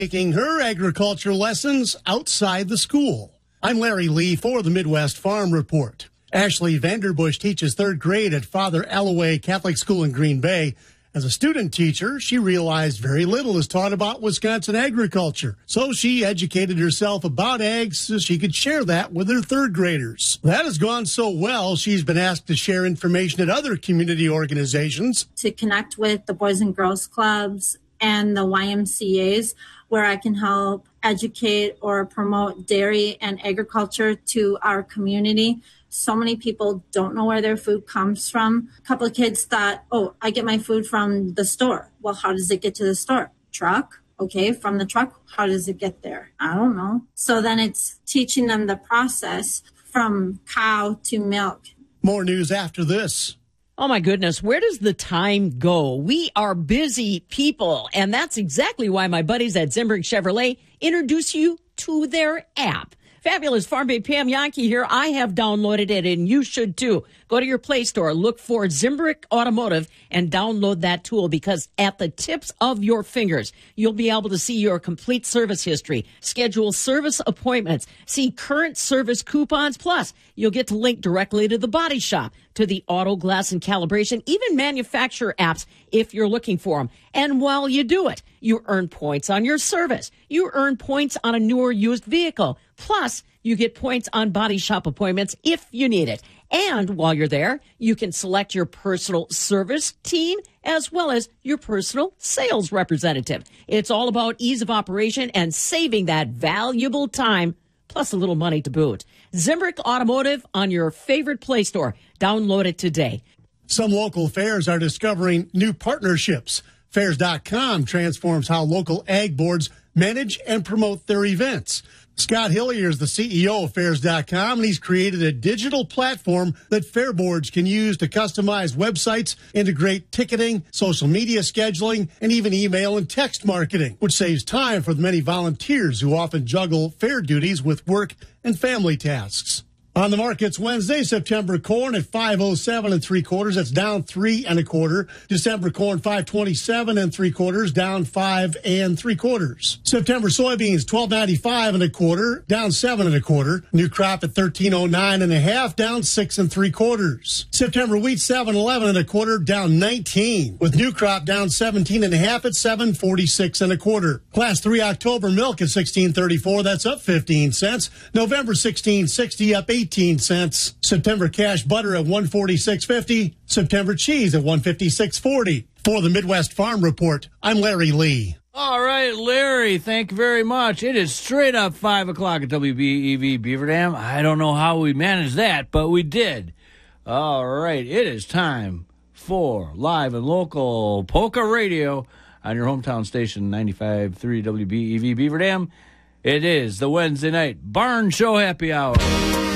taking her agriculture lessons outside the school. I'm Larry Lee for the Midwest Farm Report. Ashley Vanderbush teaches third grade at Father Alloway Catholic School in Green Bay. As a student teacher, she realized very little is taught about Wisconsin agriculture. So she educated herself about ag so she could share that with her third graders. That has gone so well, she's been asked to share information at other community organizations. To connect with the Boys and Girls Clubs and the YMCAs, where I can help educate or promote dairy and agriculture to our community. So many people don't know where their food comes from. A couple of kids thought, oh, I get my food from the store. Well, how does it get to the store? Truck. Okay, from the truck, how does it get there? I don't know. So then it's teaching them the process from cow to milk. More news after this. Oh, my goodness. Where does the time go? We are busy people, and that's exactly why my buddies at Zimbrick Chevrolet introduce you to their app. Fabulous Farm Babe Pam Yankee here. I have downloaded it, and you should too. Go to your Play Store, look for Zimbrick Automotive, and download that tool, because at the tips of your fingers, you'll be able to see your complete service history, schedule service appointments, see current service coupons, plus you'll get to link directly to the body shop, to the auto glass and calibration, even manufacturer apps if you're looking for them. And while you do it, you earn points on your service. You earn points on a new or used vehicle. Plus, you get points on body shop appointments if you need it. And while you're there, you can select your personal service team as well as your personal sales representative. It's all about ease of operation and saving that valuable time, plus a little money to boot. Zimbrick Automotive on your favorite Play Store. Download it today. Some local fairs are discovering new partnerships. Fairs.com transforms how local ag boards manage and promote their events. Scott Hillier is the CEO of Fairs.com, and he's created a digital platform that fair boards can use to customize websites, integrate ticketing, social media scheduling, and even email and text marketing, which saves time for the many volunteers who often juggle fair duties with work and family tasks. On the markets Wednesday, September corn at 507 3/4. That's down 3 1/4. December corn 527 3/4, down 5 3/4. September soybeans 1295 1/4, down 7 1/4. New crop at 1309 1/2, down 6 3/4. September wheat 711 1/4, down 19, with new crop down 17 1/2 at 746 1/4. Class 3 October milk at 1634. That's up 15 cents. November 1660 up 18 cents. September cash butter at 146.50. September cheese at 156.40. For the Midwest Farm Report, I'm Larry Lee. All right, Larry, thank you very much. It is straight up 5 o'clock at WBEV Beaver Dam. I don't know how we managed that, but we did. All right, it is time for live and local polka radio on your hometown station, 95.3 WBEV Beaver Dam. It is the Wednesday night Barn Show Happy Hour.